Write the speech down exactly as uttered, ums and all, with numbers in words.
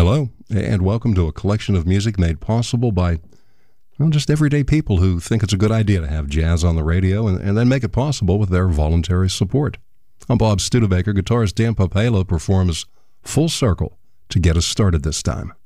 Hello, and welcome to a collection of music made possible by, well, just everyday people who think it's a good idea to have jazz on the radio and, and then make it possible with their voluntary support. I'm Bob Studebaker. Guitarist Dan Papalo performs Full Circle to get us started this time.